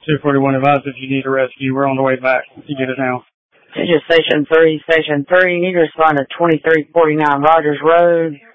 241 advised if you need a rescue. We're on the way back to get it now. This is Station 3. Station 3, need to respond to 2349 Rogers Road.